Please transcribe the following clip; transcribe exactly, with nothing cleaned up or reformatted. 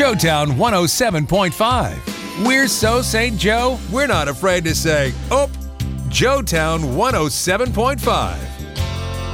Joetown one oh seven point five. We're so Saint Joe, we're not afraid to say, oh, Joetown one oh seven point five.